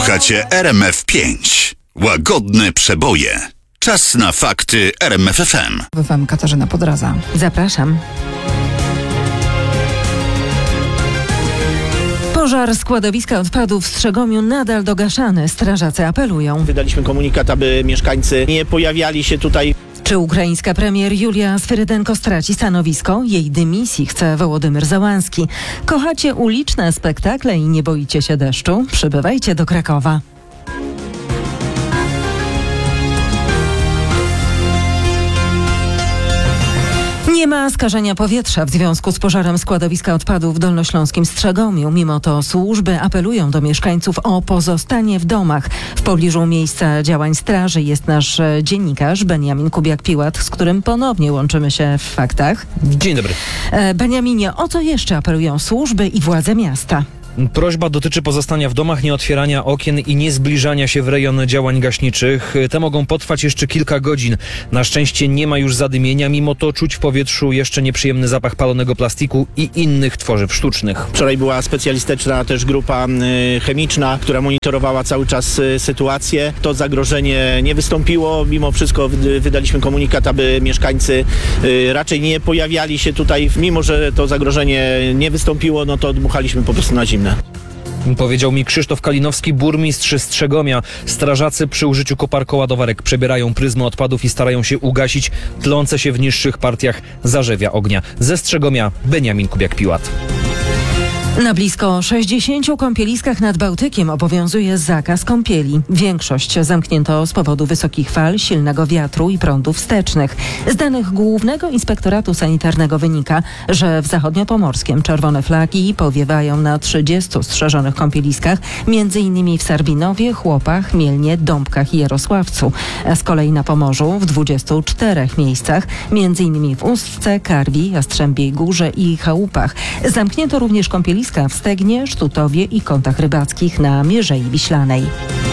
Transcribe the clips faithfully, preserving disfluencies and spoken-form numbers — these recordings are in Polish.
Słuchacie R M F pięć. Łagodne przeboje. Czas na fakty R M F F M. W F M Katarzyna Podradza. Zapraszam. Pożar składowiska odpadów w Strzegomiu nadal dogaszany. Strażacy apelują. Wydaliśmy komunikat, aby mieszkańcy nie pojawiali się tutaj. Czy ukraińska premier Julia Swyrydenko straci stanowisko? Jej dymisji chce Wołodymyr Zełenski. Kochacie uliczne spektakle i nie boicie się deszczu? Przybywajcie do Krakowa. Nie ma skażenia powietrza w związku z pożarem składowiska odpadów w dolnośląskim Strzegomiu. Mimo to służby apelują do mieszkańców o pozostanie w domach. W pobliżu miejsca działań straży jest nasz dziennikarz Beniamin Kubiak-Piłat, z którym ponownie łączymy się w faktach. Dzień dobry. Beniaminie, o co jeszcze apelują służby i władze miasta? Prośba dotyczy pozostania w domach, nie otwierania okien i nie zbliżania się w rejon działań gaśniczych. Te mogą potrwać jeszcze kilka godzin. Na szczęście nie ma już zadymienia, mimo to czuć w powietrzu jeszcze nieprzyjemny zapach palonego plastiku i innych tworzyw sztucznych. Wczoraj była specjalistyczna też grupa y, chemiczna, która monitorowała cały czas y, sytuację. To zagrożenie nie wystąpiło. Mimo wszystko y, wydaliśmy komunikat, aby mieszkańcy y, raczej nie pojawiali się tutaj. Mimo że to zagrożenie nie wystąpiło, no to dmuchaliśmy po prostu na zimne. Powiedział mi Krzysztof Kalinowski, burmistrz Strzegomia. Strażacy przy użyciu koparkoładowarek przebierają pryzmy odpadów i starają się ugasić tlące się w niższych partiach zarzewia ognia. Ze Strzegomia Beniamin Kubiak-Piłat. Na blisko sześćdziesięciu kąpieliskach nad Bałtykiem obowiązuje zakaz kąpieli. Większość zamknięto z powodu wysokich fal, silnego wiatru i prądów wstecznych. Z danych Głównego Inspektoratu Sanitarnego wynika, że w zachodniopomorskiem czerwone flagi powiewają na trzydziestu strzeżonych kąpieliskach, między innymi w Sarbinowie, Chłopach, Mielnie, Dąbkach i Jarosławcu. A z kolei na Pomorzu w dwudziestu czterech miejscach, między innymi w Ustce, Karwi, Jastrzębiej Górze i Chałupach. Zamknięto również kąpieliska w Stegnie, Sztutowie i Kątach Rybackich na Mierzei Wiślanej.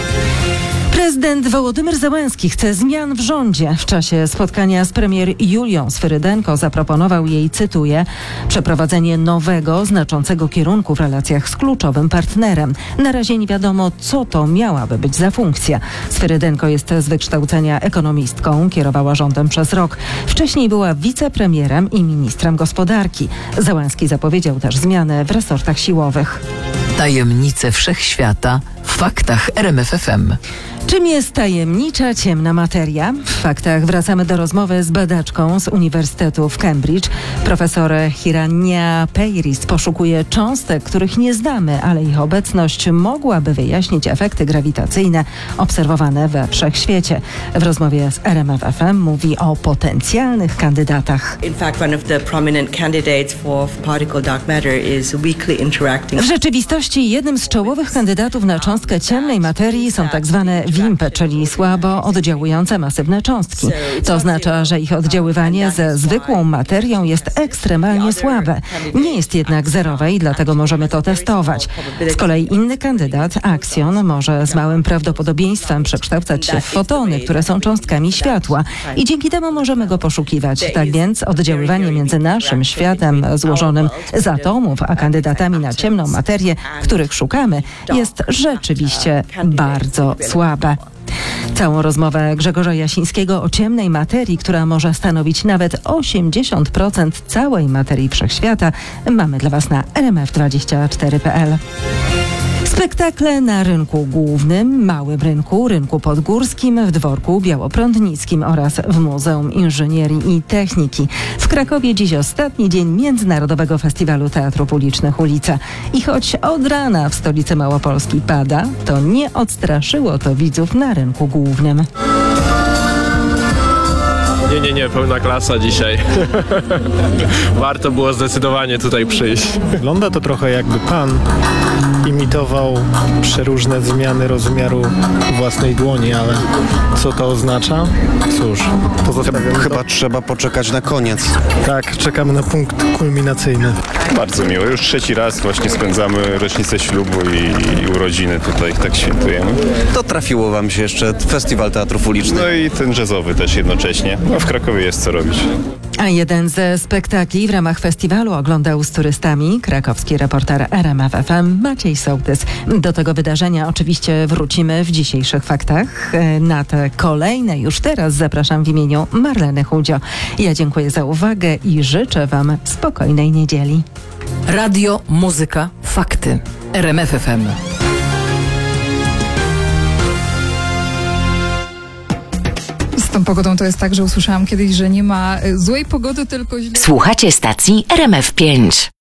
Prezydent Wołodymyr Zełenski chce zmian w rządzie. W czasie spotkania z premier Julią Swyrydenko zaproponował jej, cytuję, przeprowadzenie nowego, znaczącego kierunku w relacjach z kluczowym partnerem. Na razie nie wiadomo, co to miałaby być za funkcja. Swyrydenko jest z wykształcenia ekonomistką, kierowała rządem przez rok. Wcześniej była wicepremierem i ministrem gospodarki. Zełenski zapowiedział też zmiany w resortach siłowych. Tajemnice wszechświata w faktach R M F F M. Czym jest tajemnicza, ciemna materia? W faktach wracamy do rozmowy z badaczką z Uniwersytetu w Cambridge. Profesor Hiranya Peiris poszukuje cząstek, których nie znamy, ale ich obecność mogłaby wyjaśnić efekty grawitacyjne obserwowane we wszechświecie. W rozmowie z R M F F M mówi o potencjalnych kandydatach. In fact, one of the prominent candidates for particle dark matter is weakly interacting. W rzeczywistości jednym z czołowych kandydatów na cząstkę ciemnej materii są tak zwane wimpy, czyli słabo oddziałujące masywne cząstki. To oznacza, że ich oddziaływanie ze zwykłą materią jest ekstremalnie słabe. Nie jest jednak zerowe i dlatego możemy to testować. Z kolei inny kandydat, aksion, może z małym prawdopodobieństwem przekształcać się w fotony, które są cząstkami światła i dzięki temu możemy go poszukiwać. Tak więc oddziaływanie między naszym światem złożonym z atomów, a kandydatami na ciemną materię, których szukamy, jest rzeczywiście bardzo słabe. Całą rozmowę Grzegorza Jasińskiego o ciemnej materii, która może stanowić nawet osiemdziesiąt procent całej materii wszechświata, mamy dla Was na R M F dwadzieścia cztery kropka p l. Spektakle na rynku głównym, małym rynku, rynku podgórskim, w dworku białoprądnickim oraz w Muzeum Inżynierii i Techniki. W Krakowie dziś ostatni dzień Międzynarodowego Festiwalu Teatrów Ulicznych Ulica. I choć od rana w stolicy Małopolski pada, to nie odstraszyło to widzów na rynku głównym. Nie, nie, nie, pełna klasa dzisiaj. Warto było zdecydowanie tutaj przyjść. Wygląda to trochę jakby pan imitował przeróżne zmiany rozmiaru własnej dłoni, ale co to oznacza? Cóż, to Chyba, chyba trzeba poczekać na koniec. Tak, czekamy na punkt kulminacyjny. Bardzo miło. Już trzeci raz właśnie spędzamy rocznicę ślubu i, i urodziny tutaj, tak świętujemy. To trafiło wam się jeszcze Festiwal Teatrów Ulicznych. No i ten jazzowy też jednocześnie. No w Krakowie jest co robić. A jeden ze spektakli w ramach festiwalu oglądał z turystami krakowski reporter R M F F M Maciej sołtys. Do tego wydarzenia oczywiście wrócimy w dzisiejszych faktach. Na te kolejne już teraz zapraszam w imieniu Marleny Chudzio. Ja dziękuję za uwagę i życzę Wam spokojnej niedzieli. Radio, muzyka, fakty. R M F F M. Z tą pogodą to jest tak, że usłyszałam kiedyś, że nie ma złej pogody, tylko źle. Słuchacie stacji R M F pięć.